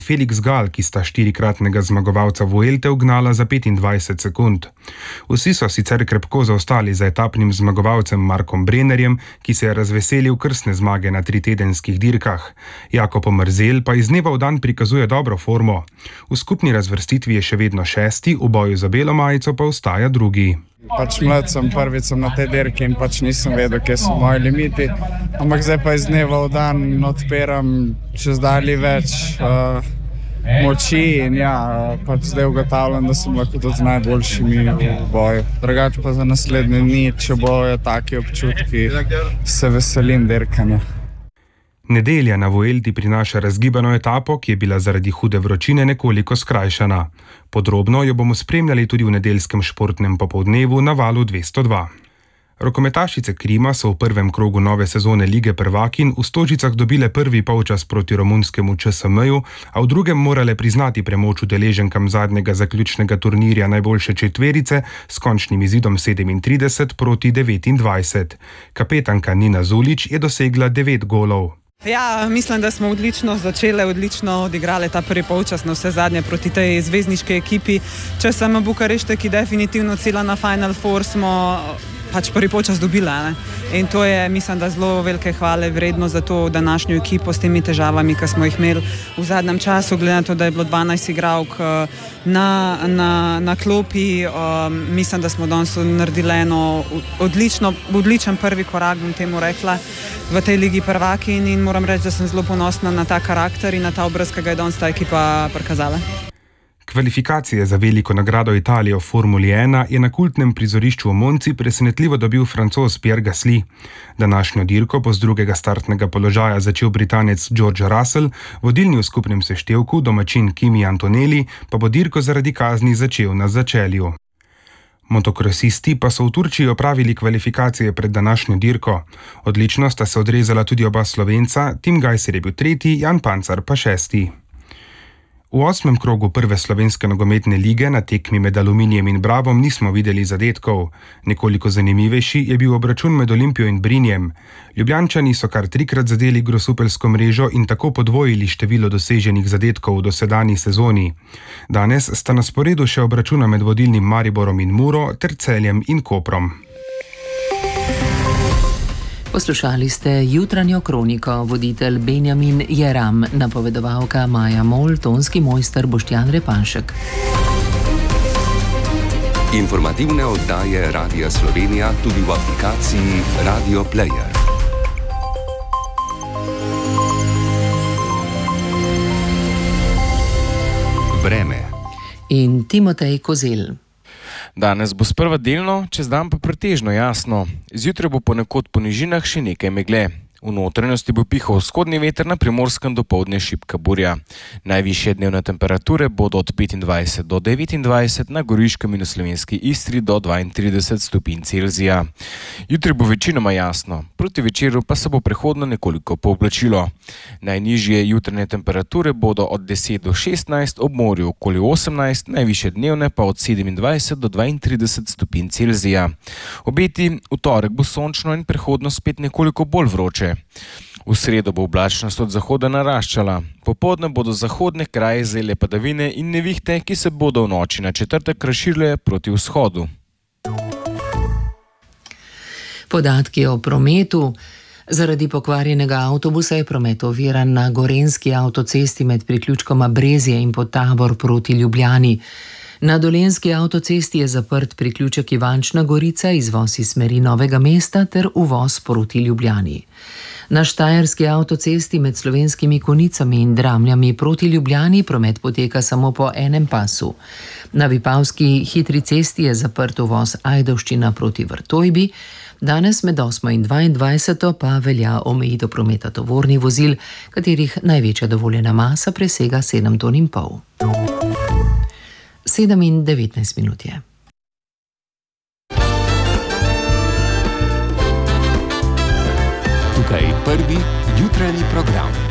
Felix Gal, ki sta 4-kratnega zmagovalca Vuelte ugnala za 25 sekund. Vsi so sicer krepko zaostali za etapnim zmagovalcem Markom Brennerjem, ki se je razveselil krstne zmage na 3-tedenskih dirkah. Jakob Omerzel pa iz dneva v dan prikazuje dobro formo. V skupni razvrstitvi je še vedno 6., v boju za belo majico pa ostaja 2. Mlad sem, prvič sem na tej dirki in nisem vedel, kje so moji limiti. Ampak zdaj pa iz dneva v dan odpiram čez dalje več moči in zdaj ugotavljam, da sem lahko tudi z najboljšimi v boju. Drugače pa za naslednje dni, če bojo taki občutki, se veselim dirkanja. Nedelja na Vuelti prinaša razgibano etapo, ki je bila zaradi hude vročine nekoliko skrajšana. Podrobno jo bomo spremljali tudi v nedeljskem športnem popoldnevu na Valu 202. Rokometašice Krima so v prvem krogu nove sezone Lige prvakinj v Stožicah dobile prvi polčas proti romunskemu ČSM-ju, a v drugem morale priznati premoč udeleženkam zadnjega zaključnega turnirja najboljše četverice s končnim izidom 37 proti 29. Kapetanka Nina Zulić je dosegla 9 golov. Mislim, da smo odlično začele, odlično odigrale ta prvi polčas na vse zadnje proti tej zvezdniški ekipi. ČSM Bukarešte, ki definitivno cilja na Final Four, smo prvi polčas dobila. In to je, mislim, da zelo velike hvale vredno za to današnjo ekipo s temi težavami, ki smo jih imeli v zadnjem času, glede na to, da je bilo 12 igralk na klopi. Mislim, da smo danes naredili eno odličen prvi korak, bom temu rekla, v tej Ligi prvakinj in moram reči, da sem zelo ponosna na ta karakter in na ta obraz, ki ga je danes ta ekipa prikazala. Kvalifikacije za veliko nagrado Italije v Formuli 1 je na kultnem prizorišču v Monci presenetljivo dobil Francoz Pierre Gasly. Današnjo dirko bo z drugega startnega položaja začel Britanec George Russell, vodilni v skupnem seštevku, domačin Kimi Antonelli, pa bo dirko zaradi kazni začel na začelju. Motokrosisti pa so v Turčiji opravili kvalifikacije pred današnjo dirko. Odlično sta se odrezala tudi oba Slovenca, Tim Gajser je bil 3., Jan Pancar pa 6. V 8. krogu prve slovenske nogometne lige na tekmi med Aluminijem in Bravom nismo videli zadetkov. Nekoliko zanimivejši je bil obračun med Olimpijo in Brinjem. Ljubljančani so kar 3-krat zadeli grosupeljsko mrežo in tako podvojili število doseženih zadetkov v dosedanji sezoni. Danes sta na sporedu še obračuna med vodilnim Mariborom in Muro ter Celjem in Koprom. Poslušali ste jutranjo kroniko, voditelj Benjamin Jeram, napovedovalka Maja Mol, tonski mojster Boštjan Repanšek. Informativne oddaje Radia Slovenija tudi v aplikaciji Radio Player. Vreme in Timotej Kozel. Danes bo sprva delno, čez dan pa pretežno jasno. Zjutraj bo ponekod po nižinah še nekaj megle. V notranjosti bo pihal vzhodni veter, na Primorskem dopoldne šibka burja. Najvišje dnevne temperature bodo od 25 do 29, na Goriškem in v slovenski Istri do 32 stopinj Celzija. Jutri bo večinoma jasno, proti večeru pa se bo prehodno nekoliko pooblačilo. Najnižje jutranje temperature bodo od 10 do 16, ob morju okoli 18, najvišje dnevne pa od 27 do 32 stopinj Celzija. Obeti v torek bo sončno in prehodno spet nekoliko bolj vroče. V sredo bo oblačnost od zahoda naraščala. Popoldne bodo zahodne kraje zajele padavine in nevihte, ki se bodo v noči na četrtek razširile proti vzhodu. Podatki o prometu. Zaradi pokvarjenega avtobusa je promet oviran na Gorenjski avtocesti med priključkoma Brezje in Podtabor proti Ljubljani. Na Dolenjski avtocesti je zaprt priključek Ivančna Gorica, izvoz iz smeri Novega mesta ter uvoz proti Ljubljani. Na Štajerski avtocesti med Slovenskimi Konicami in Dramljami proti Ljubljani promet poteka samo po enem pasu. Na Vipavski hitri cesti je zaprt uvoz Ajdovščina proti Vrtojbi. Danes med 8. in 22. pa velja omejitev prometa tovornih vozil, katerih največja dovoljena masa presega 7,5 ton. 7:19 je. Tukaj prvi jutranji program.